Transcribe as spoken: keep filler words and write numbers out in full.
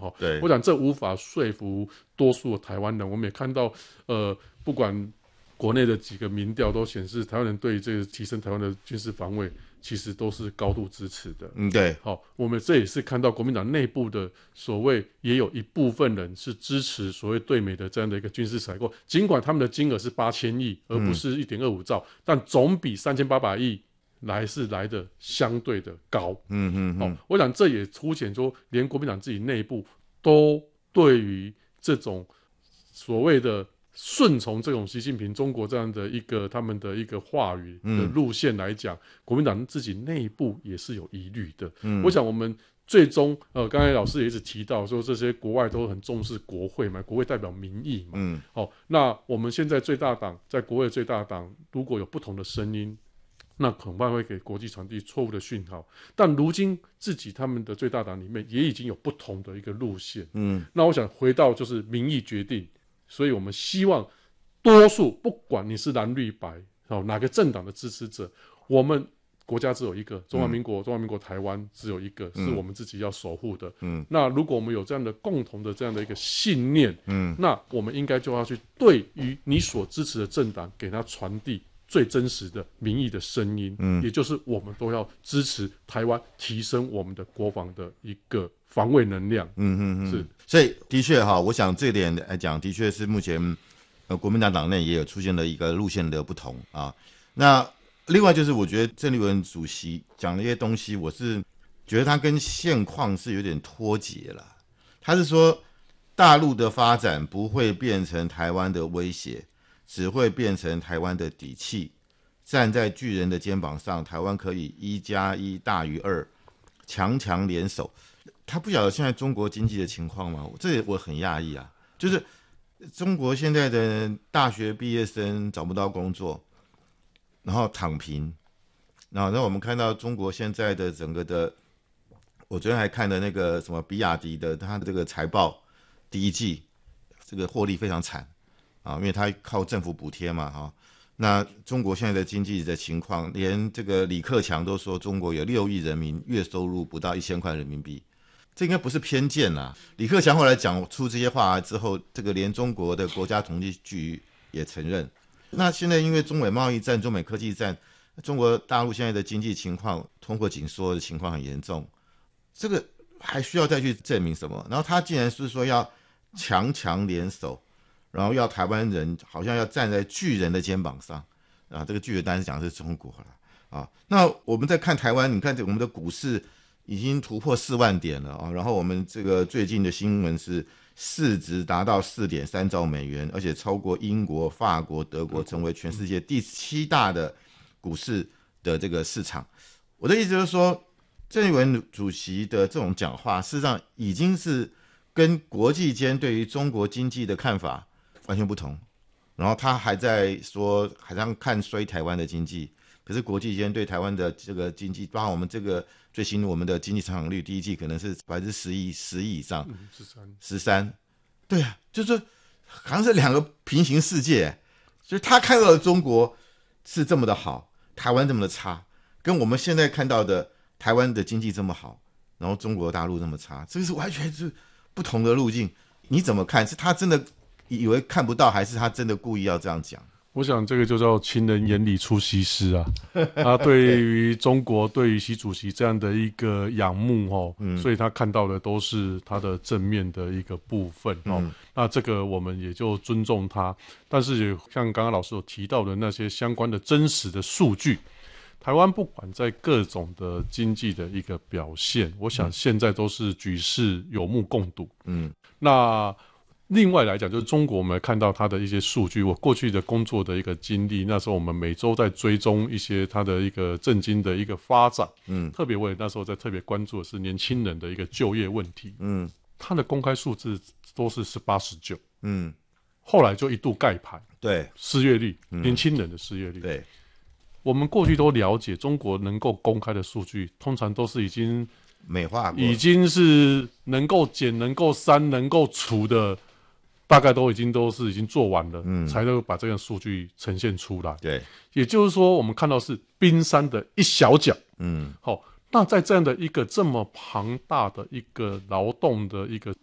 哈。 对， 我想这无法说服多数的台湾人。我们也看到，呃，不管国内的几个民调都显示，台湾人对这个提升台湾的军事防卫，其实都是高度支持的。 嗯，对。 好，我们这也是看到国民党内部的所谓，也有一部分人是支持所谓对美的这样的一个军事采购，尽管他们的金额是八千亿，而不是一点二五兆，嗯、但总比三千八百亿来是来的相对的高。 嗯嗯嗯、哦， 我想这也凸显说，连国民党自己内部都对于这种所谓的顺从这种习近平中国这样的一个他们的一个话语的路线来讲、嗯，国民党自己内部也是有疑虑的。嗯，我想我们最终呃，刚才老师也一直提到说，这些国外都很重视国会嘛，国会代表民意嘛。嗯，好、哦，那我们现在最大党在国会最大党，如果有不同的声音，那恐怕会给国际传递错误的讯号。但如今自己他们的最大党里面也已经有不同的一个路线。嗯，那我想回到就是民意决定。所以我们希望多数，不管你是蓝绿白、哦、哪个政党的支持者，我们国家只有一个，中华民国、嗯、中华民国台湾只有一个、嗯、是我们自己要守护的、嗯、那如果我们有这样的共同的这样的一个信念、嗯、那我们应该就要去对于你所支持的政党给他传递最真实的民意的声音、嗯、也就是我们都要支持台湾提升我们的国防的一个防卫能量。嗯嗯嗯，是， 所以的确哈，我想这点来讲，的确是目前呃国民党党内也有出现了一个路线的不同啊。那另外就是我觉得郑丽文主席讲的一些东西，我是觉得他跟现况是有点脱节了。他是说大陆的发展不会变成台湾的威胁，只会变成台湾的底气。站在巨人的肩膀上，台湾可以一加一大于二，强强联手。他不晓得现在中国经济的情况吗？这我很讶异啊。就是中国现在的大学毕业生找不到工作，然后躺平，然后让我们看到中国现在的整个的，我昨天还看的那个什么比亚迪的，他的这个财报第一季这个获利非常惨啊，因为他靠政府补贴嘛哈。那中国现在的经济的情况，连这个李克强都说中国有六亿人民月收入不到一千块人民币。这应该不是偏见啦。李克强后来讲出这些话之后，这个连中国的国家统计局也承认。那现在因为中美贸易战、中美科技战，中国大陆现在的经济情况、通货紧缩的情况很严重，这个还需要再去证明什么？然后他竟然是说要强强联手，然后要台湾人好像要站在巨人的肩膀上啊！这个巨人当然是讲的是中国了啊。那我们再看台湾，你看我们的股市已经突破四万点了啊！然后我们这个最近的新闻是市值达到 四点三兆美元，而且超过英国、法国、德国，成为全世界第七大的股市的这个市场。我的意思就是说，郑丽文主席的这种讲话，事实上已经是跟国际间对于中国经济的看法完全不同。然后他还在说，好像看衰台湾的经济。可是国际间对台湾的这个经济，包括我们这个最新我们的经济成长率，第一季可能是百分之十亿、十亿以上， 十三、 十三，对啊，就是好像是两个平行世界。所以他看到的中国是这么的好，台湾这么的差，跟我们现在看到的台湾的经济这么好，然后中国大陆这么差，这个是完全是不同的路径。你怎么看？是他真的以为看不到，还是他真的故意要这样讲？ 我想这个就叫情人眼里出西施啊。他对于中国，对于习主席这样的一个仰慕哦、嗯，所以他看到的都是他的正面的一个部分哦、嗯。那这个我们也就尊重他，但是也像刚刚老师有提到的那些相关的真实的数据，台湾不管在各种的经济的一个表现，我想现在都是举世有目共睹。嗯，那另外来讲，就是中国我们看到它的一些数据，我过去的工作的一个经历，那时候我们每周在追踪一些它的一个政经的一个发展，嗯，特别我也那时候在特别关注的是年轻人的一个就业问题，嗯，它的公开数字都是十八、十九，嗯，后来就一度盖牌， 对， 失业率，嗯、年轻人的失业率， 对， 我们过去都了解，中国能够公开的数据，通常都是已经美化过， 已经是能够减、能够删、能够除的。大概都已经都是已经做完了，嗯，才能把这个数据呈现出来。 对， 也就是说，我们看到是冰山的一小角，嗯，好、哦，那在这样的一个这么庞大的一个劳动的一个